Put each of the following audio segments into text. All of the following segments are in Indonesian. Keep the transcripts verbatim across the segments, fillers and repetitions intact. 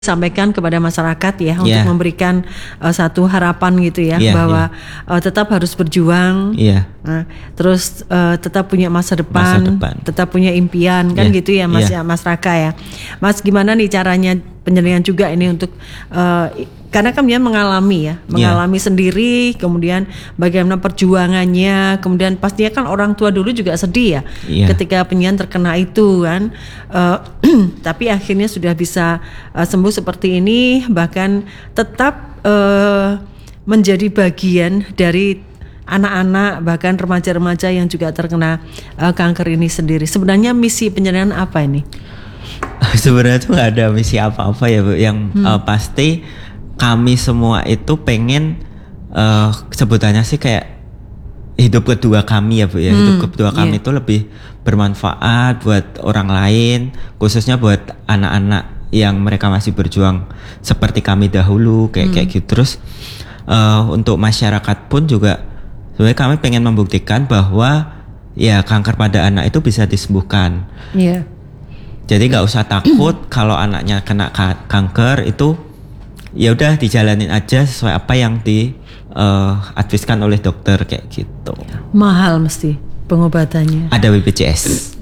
sampaikan kepada masyarakat ya, yeah. untuk memberikan uh, satu harapan gitu ya, yeah, bahwa yeah. Uh, tetap harus berjuang, yeah. uh, terus uh, tetap punya masa depan, masa depan, tetap punya impian kan, yeah. gitu ya Mas, yeah. ya Mas Raka ya. Mas, gimana nih caranya penjenengan juga ini untuk uh, karena kan dia mengalami ya, mengalami yeah. sendiri, kemudian bagaimana perjuangannya, kemudian pastinya kan orang tua dulu juga sedih ya, yeah. ketika penjenengan terkena itu kan, uh, tapi akhirnya sudah bisa uh, sembuh seperti ini, bahkan tetap uh, menjadi bagian dari anak-anak bahkan remaja-remaja yang juga terkena uh, kanker ini sendiri. Sebenarnya misi penjenengan apa ini? Sebenarnya tuh nggak ada misi apa-apa ya Bu, yang hmm. uh, pasti kami semua itu pengen uh, sebutannya sih kayak hidup kedua kami ya Bu ya. Hmm, hidup kedua kami yeah. itu lebih bermanfaat buat orang lain, khususnya buat anak-anak yang mereka masih berjuang seperti kami dahulu kayak hmm. kayak gitu. Terus uh, untuk masyarakat pun juga sebenarnya kami pengen membuktikan bahwa ya kanker pada anak itu bisa disembuhkan. Iya. Yeah. Jadi nggak usah takut kalau anaknya kena ka- kanker itu. Ya udah dijalanin aja sesuai apa yang di uh, adviskan oleh dokter kayak gitu. Mahal mesti pengobatannya. Ada B P J S.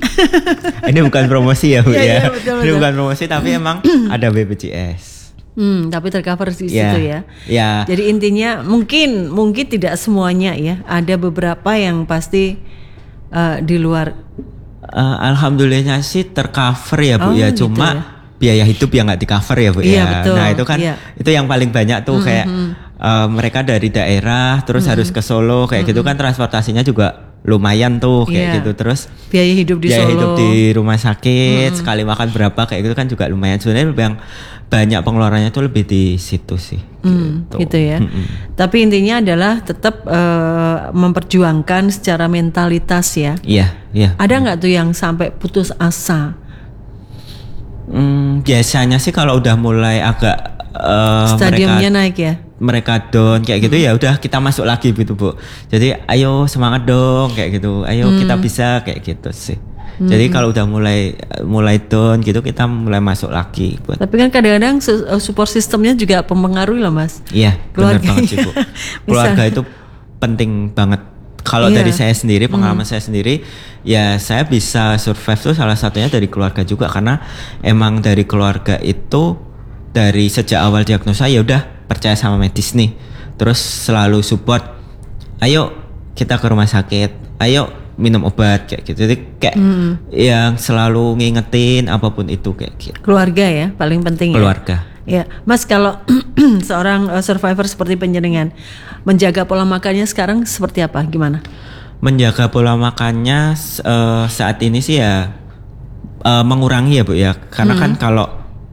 Ini bukan promosi ya Bu ya. ya. ya betul, Ini betul. bukan promosi tapi emang ada B P J S. Hmm, tapi tercover di ya, situ ya. Ya. Jadi intinya mungkin mungkin tidak semuanya ya. Ada beberapa yang pasti uh, di luar. Uh, Alhamdulillahnya sih tercover ya Bu oh, ya. Cuma gitu ya. Biaya hidup yang nggak di cover ya Bu iya, ya. Betul. Nah itu kan iya. itu yang paling banyak tuh mm-hmm. kayak uh, mereka dari daerah terus mm-hmm. harus ke Solo kayak mm-hmm. gitu kan transportasinya juga lumayan tuh kayak yeah. gitu. Terus biaya hidup di biaya Solo, hidup di rumah sakit mm-hmm. sekali makan berapa kayak gitu kan juga lumayan. Sebenarnya yang banyak pengeluarannya tuh lebih di situ sih. Mm, gitu. gitu ya. Mm-hmm. Tapi intinya adalah tetap uh, memperjuangkan secara mentalitas ya. Iya. Yeah, iya. Yeah. Ada nggak tuh yang sampai putus asa? Hmm, biasanya sih kalau udah mulai agak uh, stadiumnya mereka, naik ya, mereka down kayak gitu hmm. ya udah kita masuk lagi gitu Bu. Jadi ayo semangat dong kayak gitu, ayo hmm. kita bisa kayak gitu sih. Hmm. Jadi kalau udah mulai mulai down gitu kita mulai masuk lagi. Buat. Tapi kan kadang-kadang support sistemnya juga mempengaruhi loh Mas. Iya, benar banget sih Bu. Keluarga itu penting banget. Kalau yeah. dari saya sendiri, pengalaman hmm. saya sendiri, ya saya bisa survive tuh salah satunya dari keluarga juga karena emang dari keluarga itu dari sejak awal diagnosa ya udah percaya sama medis nih, terus selalu support, ayo kita ke rumah sakit, ayo minum obat kayak gitu, jadi kayak hmm. yang selalu ngingetin apapun itu kayak gitu. Keluarga ya paling penting. Keluarga. Ya. Ya, Mas, kalau seorang uh, survivor seperti penjenengan menjaga pola makannya sekarang seperti apa? Gimana? Menjaga pola makannya uh, saat ini sih ya uh, mengurangi ya Bu ya. Karena hmm. kan kalau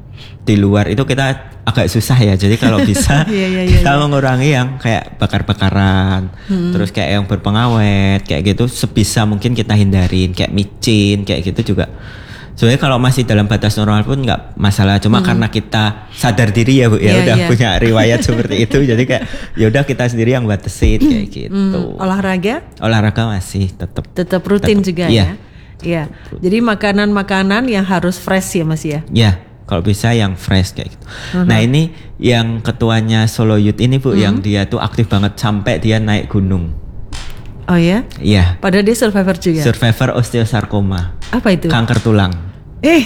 di luar itu kita agak susah ya. Jadi kalau bisa yeah, yeah, yeah, kita yeah. mengurangi yang kayak bakar-bakaran, hmm. terus kayak yang berpengawet kayak gitu sebisa mungkin kita hindarin, kayak micin kayak gitu juga. Sebenarnya kalau masih dalam batas normal pun nggak masalah, cuma hmm. karena kita sadar diri ya Bu ya yeah, udah yeah. punya riwayat seperti itu, jadi kayak ya udah kita sendiri yang batasin kayak gitu. Hmm. Olahraga? Olahraga masih tetap. Tetap rutin tetep, juga iya. ya. Iya. Jadi makanan-makanan yang harus fresh ya Mas ya. Iya. Kalau bisa yang fresh kayak gitu. Uh-huh. Nah ini yang ketuanya Solo Youth ini Bu, hmm. yang dia tuh aktif banget sampai dia naik gunung. Oh ya? Iya. Padahal dia survivor juga. Survivor osteosarkoma. Apa itu? Kanker tulang. Eh,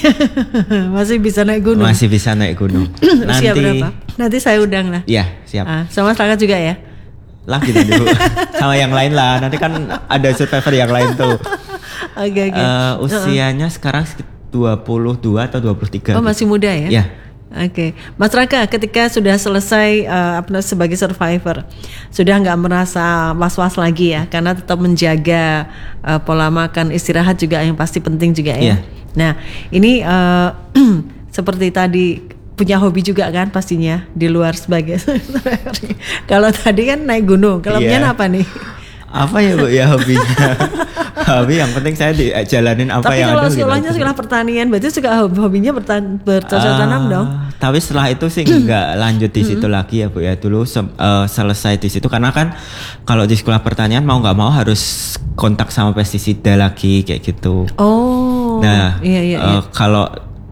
masih bisa naik gunung. Masih bisa naik gunung. Nanti berapa? Nanti saya undang lah. Iya, siap. Ah, sama Saka juga ya? Lah gitu dulu. Sama yang lain lah. Nanti kan ada survivor yang lain tuh. Oke, okay, oke. Okay. Uh, usianya uh-uh. sekarang dua puluh dua atau dua puluh tiga. Oh, masih muda ya? Iya. Oke, okay. Mas Raka, ketika sudah selesai uh, sebagai survivor, sudah nggak merasa was-was lagi ya, karena tetap menjaga uh, pola makan, istirahat juga yang pasti penting juga ya. Yeah. Nah, ini uh, seperti tadi punya hobi juga kan pastinya di luar sebagai survivor. Kalau tadi kan naik gunung, kalau yeah. punya apa nih? Apa ya Bu ya hobinya? Hobi yang penting saya dijalanin apa tapi yang ada. Tapi kalau sekolahnya gitu. Sekolah pertanian, berarti juga hobinya bertan- bercocok uh, tanam dong. Tapi setelah itu sih nggak lanjut di situ lagi ya Bu ya. Dulu se- uh, selesai di situ karena kan kalau di sekolah pertanian mau nggak mau harus kontak sama pestisida lagi kayak gitu. Oh. Nah, iya, iya, uh, iya. kalau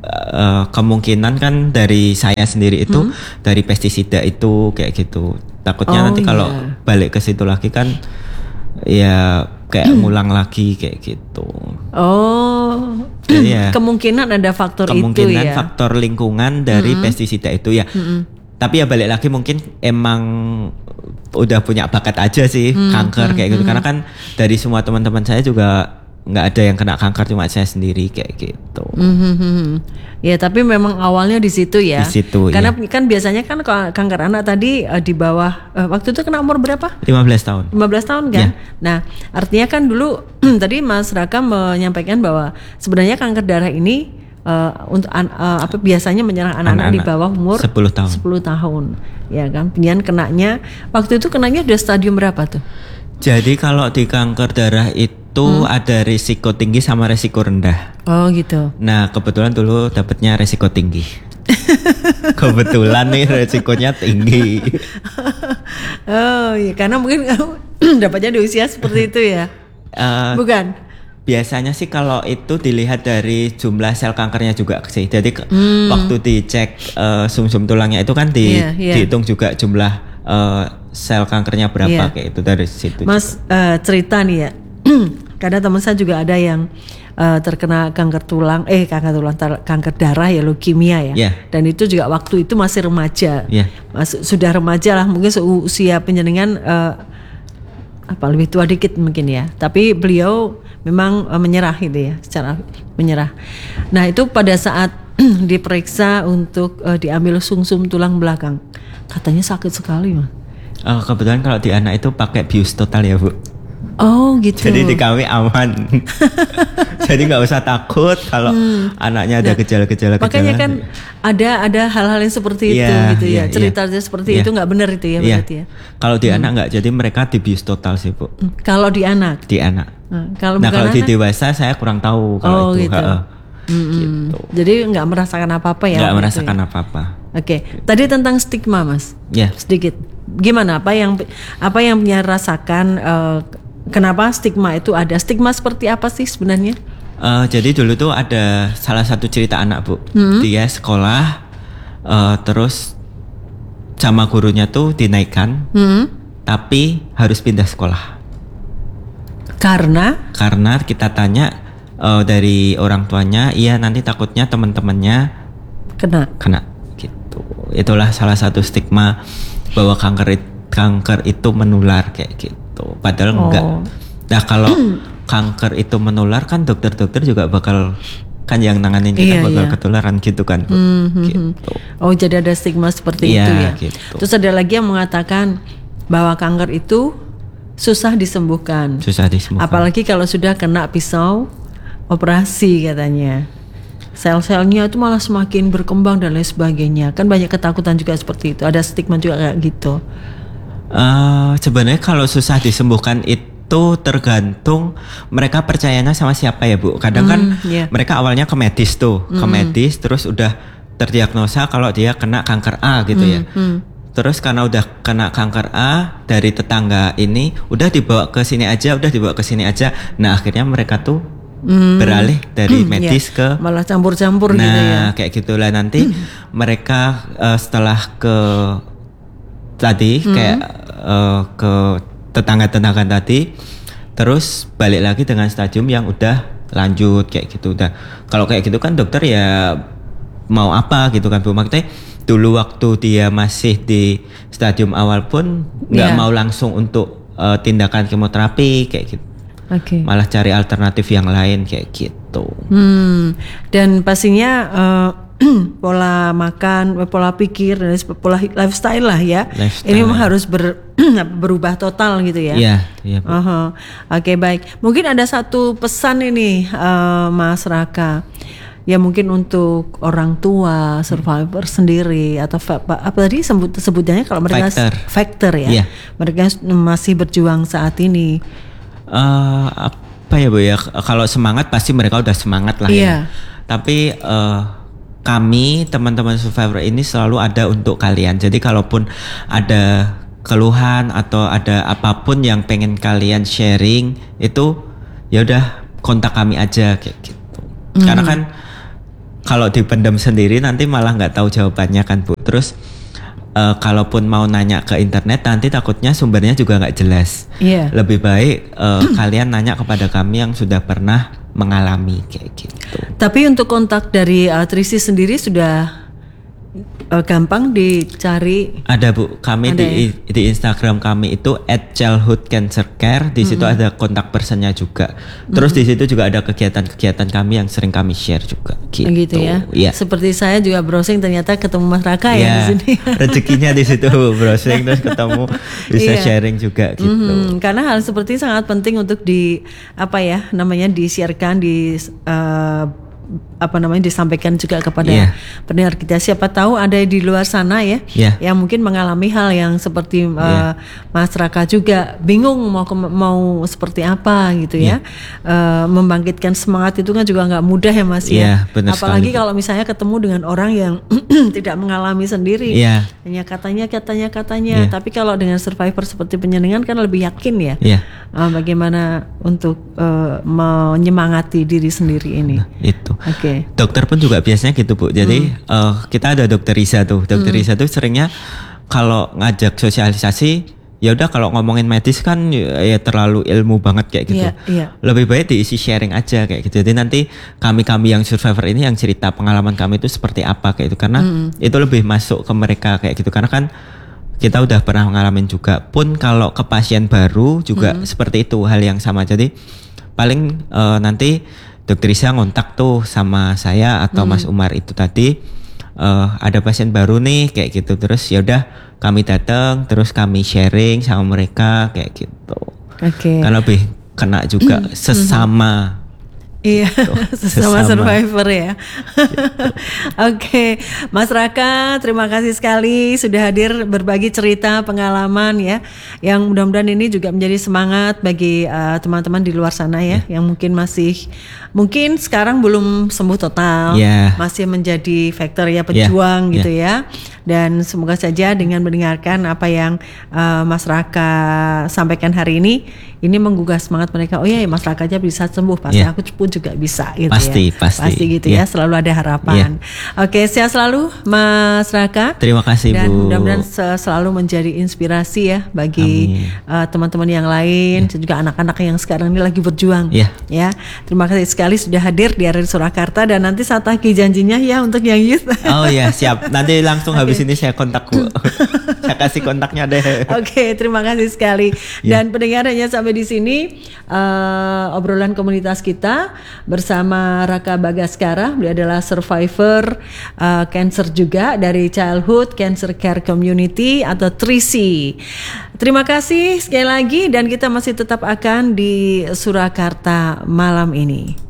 uh, kemungkinan kan dari saya sendiri itu hmm? dari pestisida itu kayak gitu. Takutnya oh, nanti kalau yeah. balik ke situ lagi kan ya kayak ngulang lagi kayak gitu. Oh, jadi ya, kemungkinan ada faktor kemungkinan itu ya. Kemungkinan faktor lingkungan dari mm-hmm. pestisida itu ya. Mm-hmm. Tapi ya balik lagi mungkin emang udah punya bakat aja sih mm-hmm. kanker kayak gitu. Mm-hmm. Karena kan dari semua teman-teman saya juga nggak ada yang kena kanker, cuma saya sendiri kayak gitu. Mm-hmm. Ya tapi memang awalnya di situ ya. Di situ. Karena ya. kan biasanya kan kanker anak tadi uh, di bawah uh, waktu itu kena umur berapa? lima belas tahun. lima belas tahun kan. Ya. Nah artinya kan dulu tadi Mas Raka menyampaikan bahwa sebenarnya kanker darah ini uh, untuk an, uh, apa biasanya menyerang anak-anak, anak-anak di bawah umur sepuluh tahun. sepuluh tahun. Ya kan. Kemudian kenanya waktu itu kenanya udah stadium berapa tuh? Jadi kalau di kanker darah itu itu hmm. ada risiko tinggi sama risiko rendah. Oh gitu. Nah kebetulan dulu dapatnya risiko tinggi. Kebetulan nih risikonya tinggi. Oh iya, karena mungkin kamu dapatnya di usia seperti itu ya. Uh, Bukan. Biasanya sih kalau itu dilihat dari jumlah sel kankernya juga sih. Jadi hmm. waktu dicek uh, sumsum tulangnya itu kan di, yeah, yeah. dihitung juga jumlah uh, sel kankernya berapa yeah. kayak itu dari situ. Mas uh, cerita nih ya. Karena teman saya juga ada yang uh, terkena kanker tulang, eh kanker tulang, tar, kanker darah ya, leukemia ya. Yeah. Dan itu juga waktu itu masih remaja, yeah. Mas, sudah remaja lah, mungkin seusia penjenengan uh, apa lebih tua dikit mungkin ya. Tapi beliau memang uh, menyerah gitu ya, secara menyerah. Nah itu pada saat diperiksa untuk uh, diambil sumsum tulang belakang, katanya sakit sekali mas. Uh, kebetulan kalau di anak itu pakai bius total ya bu. Oh gitu. Jadi di kami aman. Jadi nggak usah takut kalau hmm. anaknya ada gejala-gejala. Nah, makanya kan ada ada hal-hal yang seperti yeah, itu gitu yeah, ya. Ceritanya yeah. seperti yeah. itu nggak benar itu ya yeah. berarti ya. Kalau di hmm. anak nggak, jadi mereka dibius total sih bu. Hmm. Kalau di anak. Di anak. Hmm. Kalau nah kalau anak? di dewasa saya kurang tahu kalau oh, itu. Gitu. Hmm. gitu. Jadi nggak merasakan apa-apa ya. Nggak merasakan ya? apa-apa. Oke. Okay. Tadi tentang stigma mas. Ya. Yeah. Sedikit. Gimana apa yang apa yang punya rasakan? Uh, Kenapa stigma itu ada? Stigma seperti apa sih sebenarnya? Uh, jadi dulu tuh ada salah satu cerita anak bu, hmm. dia sekolah, uh, terus sama gurunya tuh dinaikkan, hmm. tapi harus pindah sekolah. Karena? Karena kita tanya uh, dari orang tuanya, iya nanti takutnya teman-temannya kena. Kena, gitu. Itulah salah satu stigma bahwa kanker kanker itu menular kayak gitu. Padahal oh. enggak. Nah kalau kanker itu menular kan dokter-dokter juga bakal kan yang nanganin kita iya, bakal iya. ketularan gitu kan bu. Mm-hmm. Gitu. Oh jadi ada stigma seperti iya, itu ya. Gitu. Terus ada lagi yang mengatakan bahwa kanker itu susah disembuhkan. Susah disembuhkan. Apalagi kalau sudah kena pisau operasi katanya. Sel-selnya itu malah semakin berkembang dan lain sebagainya. Kan banyak ketakutan juga seperti itu. Ada stigma juga kayak gitu. Uh, sebenarnya kalau susah disembuhkan itu tergantung mereka percayanya sama siapa ya bu. Kadang mm, kan yeah. mereka awalnya ke medis tuh, mm. ke medis terus udah terdiagnosa kalau dia kena kanker A gitu mm, ya. Mm. Terus karena udah kena kanker A dari tetangga ini, udah dibawa ke sini aja, udah dibawa ke sini aja. Nah akhirnya mereka tuh mm. beralih dari medis yeah. ke malah campur-campur nah, gitu ya. Nah kayak gitulah nanti mm. mereka uh, setelah ke tadi hmm. kayak uh, ke tetangga-tetangga tadi terus balik lagi dengan stadium yang udah lanjut kayak gitu. Udah kalau kayak gitu kan dokter ya mau apa gitu kan bu, maksudnya dulu waktu dia masih di stadium awal pun nggak yeah. mau langsung untuk uh, tindakan kemoterapi kayak gitu. Okay. Malah cari alternatif yang lain kayak gitu. Hmm. Dan pastinya uh, pola makan, pola pikir, dan pola lifestyle lah ya. Lifestyle. Ini memang harus ber, berubah total gitu ya. Iya. Iya. Uh-huh. Oke okay, baik. Mungkin ada satu pesan ini uh, Mas Raka. Ya mungkin untuk orang tua, survivor hmm. sendiri atau apa tadi sebut sebutnya kalau mereka factor, factor ya. Yeah. Mereka masih berjuang saat ini. Uh, apa ya bu ya? Kalau semangat pasti mereka udah semangat lah yeah. ya. Tapi uh, kami teman-teman survivor ini selalu ada untuk kalian. Jadi kalaupun ada keluhan atau ada apapun yang pengen kalian sharing itu ya udah kontak kami aja kayak gitu. Mm. Karena kan kalau dipendam sendiri nanti malah nggak tahu jawabannya kan Bu. Terus uh, kalaupun mau nanya ke internet nanti takutnya sumbernya juga nggak jelas. Yeah. Lebih baik uh, kalian nanya kepada kami yang sudah pernah mengalami kayak gitu. Tapi untuk kontak dari uh, Trisi sendiri sudah uh, gampang dicari. Ada Bu, kami ada, di ya? di Instagram kami itu at childhood cancer care. Di situ mm-hmm. ada kontak personnya juga. Terus mm-hmm. di situ juga ada kegiatan-kegiatan kami yang sering kami share juga. Gitu, gitu ya. ya. Seperti saya juga browsing ternyata ketemu Mas Raka ya, ya di sini. Rezekinya di situ browsing terus ketemu bisa iya. sharing juga gitu. Mm-hmm. Karena hal seperti ini sangat penting untuk di apa ya namanya di-sharekan di uh, apa namanya disampaikan juga kepada yeah. pendengar kita. Siapa tahu ada di luar sana ya yeah. yang mungkin mengalami hal yang seperti yeah. uh, Mas Raka juga bingung mau mau seperti apa gitu ya. Yeah. Uh, membangkitkan semangat itu kan juga nggak mudah ya Mas yeah, ya. Apalagi sekali. Kalau misalnya ketemu dengan orang yang tidak mengalami sendiri, yeah. hanya katanya katanya katanya. Yeah. Tapi kalau dengan survivor seperti penjenengan kan lebih yakin ya. Yeah. Uh, bagaimana untuk uh, menyemangati diri sendiri ini. Nah, itu. Oke. Okay. Dokter pun juga biasanya gitu Bu. Jadi hmm. uh, kita ada dokter Risa tuh. Dokter hmm. Risa tuh seringnya kalau ngajak sosialisasi, ya udah kalau ngomongin medis kan ya, ya terlalu ilmu banget kayak gitu. Yeah, yeah. Lebih baik diisi sharing aja kayak gitu. Jadi nanti kami-kami yang survivor ini yang cerita pengalaman kami itu seperti apa kayak itu. Karena hmm. itu lebih masuk ke mereka kayak gitu. Karena kan kita udah pernah mengalami juga. Pun kalau ke pasien baru juga hmm. seperti itu hal yang sama. Jadi paling uh, nanti Dokter Risa ngontak tuh sama saya atau hmm. Mas Umar itu tadi uh, ada pasien baru nih kayak gitu, terus ya udah kami datang terus kami sharing sama mereka kayak gitu. Oke. Okay. Kan lebih kena juga sesama. Iya, gitu. sesama survivor ya. Gitu. Oke, okay. Mas Raka, terima kasih sekali sudah hadir berbagi cerita pengalaman ya, yang mudah-mudahan ini juga menjadi semangat bagi uh, teman-teman di luar sana ya, yeah. yang mungkin masih, mungkin sekarang belum sembuh total, yeah. masih menjadi faktor ya pejuang yeah. gitu yeah. ya. Dan semoga saja dengan mendengarkan apa yang uh, Mas Raka sampaikan hari ini, ini menggugah semangat mereka. Oh iya, ya, Mas Raka aja bisa sembuh, pasti yeah. aku pun juga bisa gitu pasti, ya. Pasti, pasti gitu yeah. ya. Selalu ada harapan. Yeah. Oke, sehat selalu Mas Raka. Terima kasih dan Bu. Dan mudah-mudahan selalu menjadi inspirasi ya bagi uh, teman-teman yang lain, yeah. dan juga anak-anak yang sekarang ini lagi berjuang. Yeah. Ya, terima kasih sekali sudah hadir di Area Surakarta, dan nanti saat lagi janjinya ya untuk yang youth. Oh ya, siap. Nanti langsung okay. habis ini saya kontak Bu. Saya kasih kontaknya deh. Oke, okay, terima kasih sekali. Yeah. Dan pendengar, hanya sampai di sini uh, obrolan komunitas kita bersama Raka Bagaskara. Beliau adalah survivor uh, cancer juga dari Childhood Cancer Care Community atau Trisi. Terima kasih sekali lagi, dan kita masih tetap akan di Surakarta malam ini.